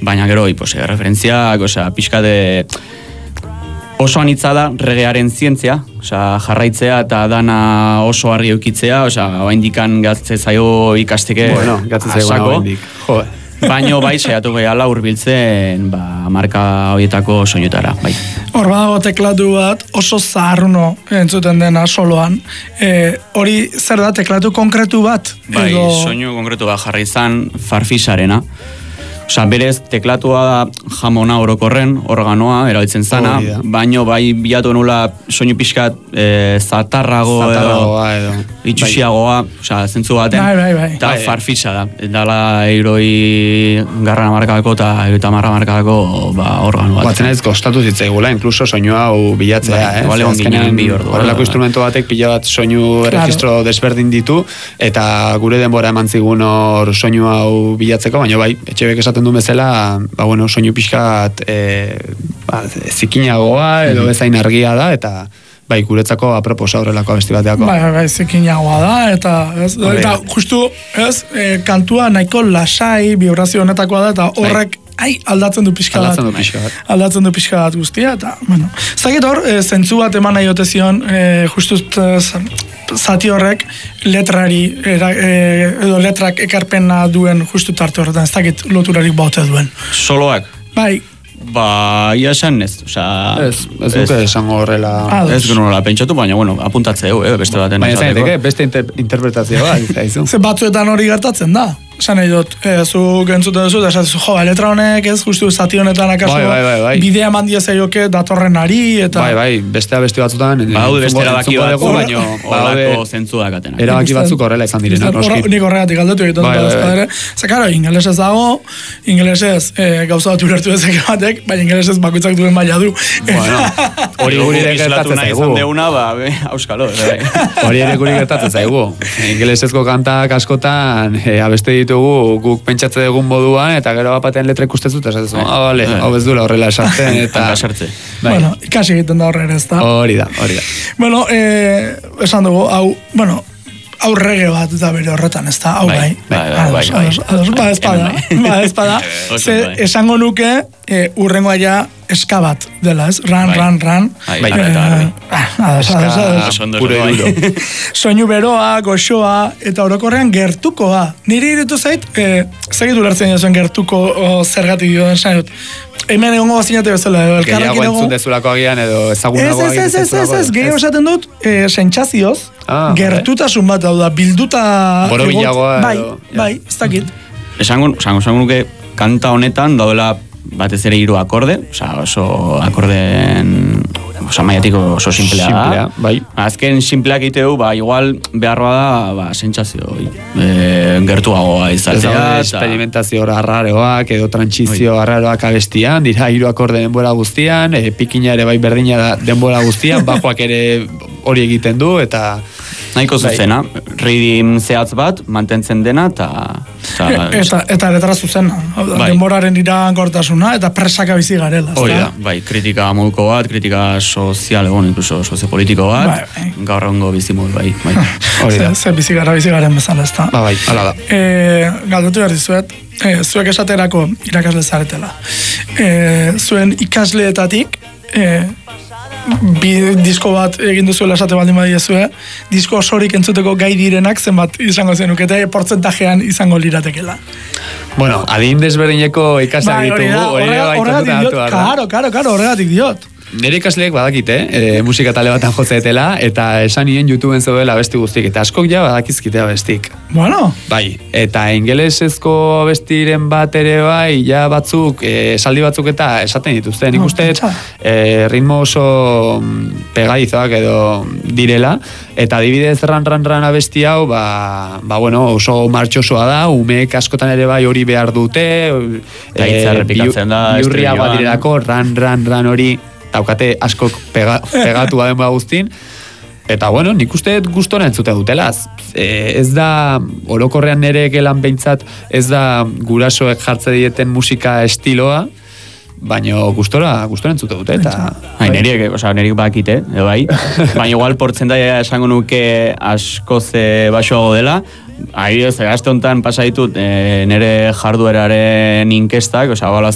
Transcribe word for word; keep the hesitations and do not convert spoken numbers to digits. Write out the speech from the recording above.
baina gero, pues, referentziak, osea, pixka de... Oso anitza da regearen zientzia, osea, jarraitzea eta dana oso argi eukitzea, osea, oaindikan gatze zaio ikasteke bueno, gatze zaio oaindik. Jo. Baino bai saiatu gehala hurbiltzen, ba, marka horietako soinutara, bai. Hor badago teklatu bat oso zaharruno entzuten dena soloan. E, hori zer da teklatu konkretu bat? Bai, edo... soinu konkretu bat jarri izan Farfisarena. Osa, berez, teklatua da jamona orokorren, organoa, erabiltzen zana, oh, baino bai bilatu nula soinu pixkat e, zatarrago, zatarragoa edo, edo. itxusiagoa, osa, zentzu baten, bai, bai, bai. eta bai, Farfisa da, dala eiroi garrana markako eta eiroi marra markako ba, organo bat. Batzen ez kostatu zitzaigula, inkluso soinu hau bilatzea, bai, eh? Bale onginean bi ordu. Horrelako instrumento batek pila bat soinu claro. Registro desberdin ditu, eta gure denbora eman zigun hor soinu hau bilatzeko, baina bai, etxebek esaten du bezala, ba bueno, soinu pixkat e, ba, zikinagoa edo bezain argia da, eta bai, guretzako aproposa horrelako abesti bateako. Bai, bai, zikinagoa da, eta, ez, eta justu, ez, e, kantua nahiko lasai, vibrazio honetakoa da, eta horrek ai, aldatzen du pixka bat. Aldatzen du pixka bat. Aldatzen du pixka bat guztia, eta, bueno. Zagit hor, e, zentzu bat eman nahi ote zion, e, justuz e, zati horrek letrari, era, e, edo letrak ekarpena duen justu tarte horretan, ez dakit loturarik baute duen. Soloak? Bai. Ba, ia esan ez, oza... Ez, ez duke esango horrela... Ez genola pentsatu, baina, bueno, apuntatzeu, eh, beste baten... Baina zaiteke, beste inter interpretazioa, izaizu. Ze batzuetan hori gertatzen da. Esan nahi dut, e, zu gentzuten duzu, eta esatzen zu, jo, letra honek ez, justu zati honetan akaso, bai, bai, bai, bai. bidea mandia zaioke datorren ari, eta... Bai, bai, beste abesti batzutan... Ba, hau beste erabaki batzuk, baina horrelako zentzuak atenak. Erabaki batzuk horrela izan direnak, noski. Nik horregatik aldatu egiten dut, ezpadere. Ze, karo, ingelesez dago, ingelesez e, gauza bat ulertu ezek batek, baina ingelesez bakoitzak duen maila du. Bueno, hori guri ere gertatzen zaigu. Deuna, ba, auskalo. Hori ere guri gertatzen zaigu. Ingelesezko kantak askotan, abeste ditugu guk pentsatze dugun moduan, eta gero bapatean letra ikustezu, eta esatzen, ah, bale, hau ez duela horrela esartzen, eta... Bueno, ikasi egiten da horre ere, ez da. Hori da, hori da. Bueno, eh, esan dugu, hau, bueno, hau rege bat da bere horretan, ez da, hau bai. Bai, bai, bai. Ba, espada, ba, espada. Ze, esango nuke, urrengoa ja, eska bat dela, ez? Ran, ran, ran. Bai, eta harri. Soinu beroa, goxoa, eta orokorrean gertukoa. Niri iritu zait, zagitu lertzen jasen gertuko zergatik dio den sainot. Hemen egongo bazinate bezala, edo elkarrekin egon... Gehiago entzun dezulako agian, edo ezagunago agian. Ez, ez, ez, ez, ez, gehiago esaten dut, sentsazioz, gertutasun bat hau da, bilduta... Boro bilagoa, bai, bai, ez dakit. Esango, esango, esango nuke, kanta honetan daudela batez ere hiru akorde, oza, oso akordeen, oza, maiatiko oso simplea da. Simplea, bai. Azken simpleak iteu, ba, igual beharroa da, ba, sentsazio, e, gertuagoa izatea. Ez da, experimentazio arraroak, edo transizio arraroak abestian, dira hiru akorde denbora guztian, e, pikina ere bai berdina da denbora guztian, bajoak ere hori egiten du, eta... Nahiko zuzena, ridim zehatz bat, mantentzen dena, eta... Eta, eta letra zuzena, bai. Denboraren iragankortasuna, eta presaka bizi garela. Hori da, bai, kritika moduko bat, kritika sozial egon, incluso soziopolitiko bat, bai, bai. Gaur ongo bizimut, bai. bai. Hori da. Ze bizi gara bizi garen bezala, ez da. Ba, bai, ala da. E, galdetu behar dizuet, e, zuek esaterako irakasle zaretela. E, zuen ikasleetatik, e, bi disko bat egin duzuela esate baldin badiezue, disko osorik entzuteko gai direnak zenbat izango zenukete, portzentajean izango liratekela. Bueno, adin desberdineko ikasleak ditugu, horregatik diot, karo, karo, karo, horregatik diot. Nire ikasleek badakite, e, musika tale batan jotzeetela, eta esan nien YouTubeen zeudela abesti guztik, eta askok ja badakizkitea abestik. Bueno. Bai, eta ingelesezko abestiren bat ere bai, ja batzuk, e, esaldi batzuk eta esaten dituzten. Nik uste, e, ritmo oso pegadizoak edo direla, eta adibidez ran, ran, ran abesti hau, ba, ba bueno, oso martxosoa da, umeek askotan ere bai hori behar dute, e, biurriagoa direlako, ran, ran, ran hori, daukate askok pega, pegatu baden guztin, eta bueno, nik uste gustora entzute dutelaz. E, ez da, orokorrean nire gelan behintzat, ez da gurasoek jartze dieten musika estiloa, baina gustora, gustora entzute dute, eta... Hai, niriek, oza, niriek bakite, e, bai, baina igual portzentaia esango nuke asko ze basoago dela, Ahi, ez, gazte honetan pasa ditut e, nire jardueraren inkestak, oza, ebaluazio